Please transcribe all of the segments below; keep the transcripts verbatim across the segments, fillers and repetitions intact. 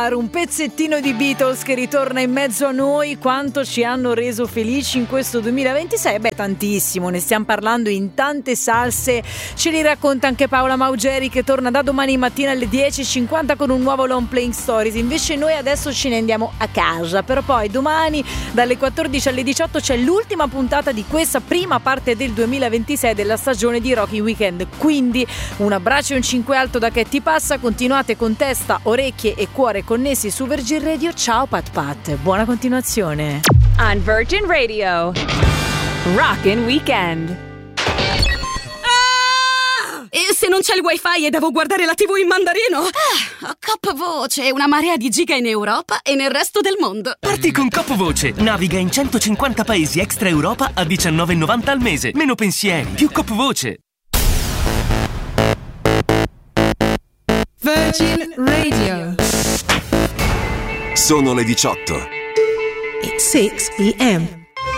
Star, un pezzettino di Beatles che ritorna in mezzo a noi. Quanto ci hanno reso felici in questo duemilaventisei? Beh, tantissimo, ne stiamo parlando in tante salse. Ce li racconta anche Paola Maugeri, che torna da domani mattina alle dieci e cinquanta con un nuovo Long Playing Stories. Invece noi adesso ce ne andiamo a casa, però poi domani dalle quattordici alle diciotto c'è l'ultima puntata di questa prima parte del duemilaventisei della stagione di Rocking Weekend. Quindi un abbraccio e un cinque alto da Che Ti Passa. Continuate con testa, orecchie e cuore connessi su Virgin Radio. Ciao Pat Pat, buona continuazione. On Virgin Radio, Rockin' Weekend. Ah! E se non c'è il wifi e devo guardare la tivù in mandarino? Ah, Cop Voce, una marea di giga in Europa e nel resto del mondo. Parti con Cop Voce, naviga in centocinquanta paesi extra Europa a diciannove e novanta al mese. Meno pensieri, più Cop Voce. Virgin Radio. Sono le diciotto. It's six p.m.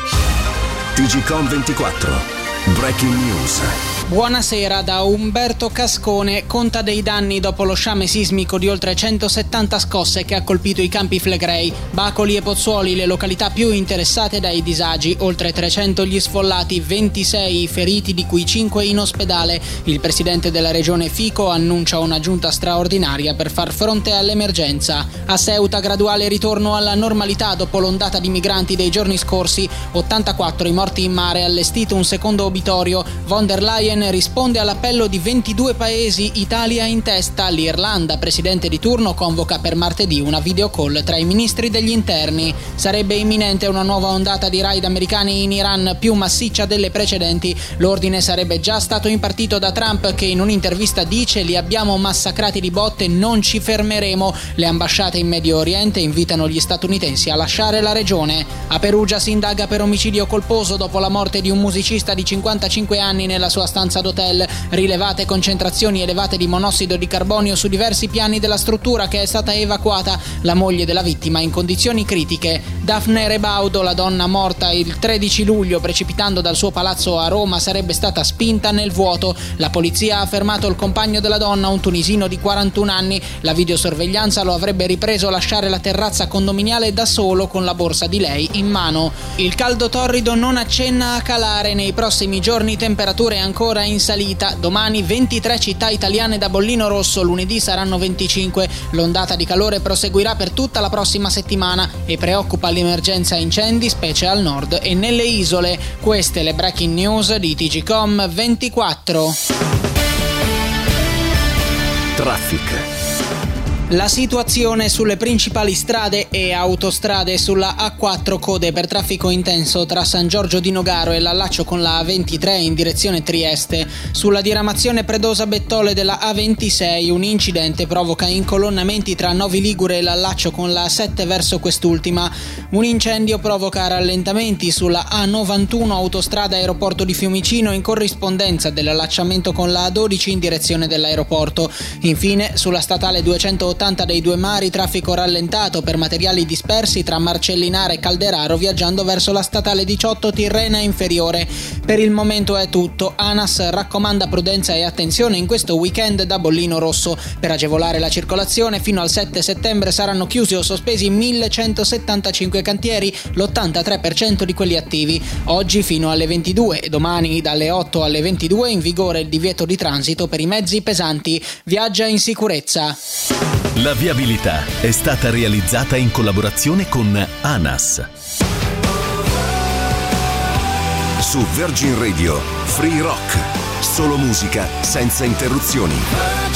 T G Com ventiquattro. Breaking News. Buonasera da Umberto Cascone. Conta dei danni dopo lo sciame sismico di oltre centosettanta scosse che ha colpito i Campi Flegrei, Bacoli e Pozzuoli, le località più interessate dai disagi. Oltre trecento gli sfollati, ventisei i feriti, di cui cinque in ospedale. Il presidente della regione Fico annuncia una giunta straordinaria per far fronte all'emergenza. A Ceuta graduale ritorno alla normalità dopo l'ondata di migranti dei giorni scorsi. ottantaquattro i morti in mare, allestito un secondo obitorio. Von der Leyen risponde all'appello di ventidue paesi, Italia in testa. L'Irlanda, presidente di turno, convoca per martedì una video call tra i ministri degli interni. Sarebbe imminente una nuova ondata di raid americani in Iran, più massiccia delle precedenti. L'ordine sarebbe già stato impartito da Trump, che in un'intervista dice: li abbiamo massacrati di botte, non ci fermeremo. Le ambasciate in Medio Oriente invitano gli statunitensi a lasciare la regione. A Perugia si indaga per omicidio colposo dopo la morte di un musicista di cinquantacinque anni nella sua stanza d'hotel. Rilevate concentrazioni elevate di monossido di carbonio su diversi piani della struttura, che è stata evacuata. La moglie della vittima in condizioni critiche. Daphne Rebaudo, la donna morta il tredici luglio precipitando dal suo palazzo a Roma, sarebbe stata spinta nel vuoto. La polizia ha fermato il compagno della donna, un tunisino di quarantuno anni. La videosorveglianza lo avrebbe ripreso lasciare la terrazza condominiale da solo con la borsa di lei in mano. Il caldo torrido non accenna a calare. Nei prossimi giorni temperature ancora in salita. Domani ventitré città italiane da bollino rosso, lunedì saranno venticinque. L'ondata di calore proseguirà per tutta la prossima settimana e preoccupa l'emergenza incendi, specie al nord e nelle isole. Queste le breaking news di T G Com ventiquattro. Traffic. La situazione sulle principali strade e autostrade: sulla A quattro code per traffico intenso tra San Giorgio di Nogaro e l'allaccio con la A ventitré in direzione Trieste. Sulla diramazione Predosa-Bettole della A ventisei un incidente provoca incolonnamenti tra Novi Ligure e l'allaccio con la A sette verso quest'ultima. Un incendio provoca rallentamenti sulla A novantuno autostrada aeroporto di Fiumicino in corrispondenza dell'allacciamento con la A dodici in direzione dell'aeroporto. Infine sulla statale duecentottanta dei Due Mari traffico rallentato per materiali dispersi tra Marcellinare e Calderaro viaggiando verso la statale diciotto Tirrena inferiore. Per il momento è tutto. ANAS raccomanda prudenza e attenzione in questo weekend da bollino rosso. Per agevolare la circolazione fino al sette settembre saranno chiusi o sospesi millecentosettantacinque cantieri, l'ottantatré per cento di quelli attivi. Oggi fino alle ventidue e domani dalle otto alle ventidue in vigore il divieto di transito per i mezzi pesanti. Viaggia in sicurezza. La viabilità è stata realizzata in collaborazione con ANAS. Su Virgin Radio, Free Rock. Solo musica senza interruzioni.